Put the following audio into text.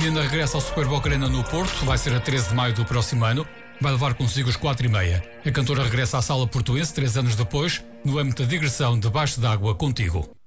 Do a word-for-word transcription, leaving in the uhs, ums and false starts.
Menina regressa ao Super Boca Arena no Porto, vai ser a treze de maio do próximo ano. Vai levar consigo os quatro e meia. A cantora regressa à Sala Portuense três anos depois, no âmbito da digressão Debaixo d'Água Contigo.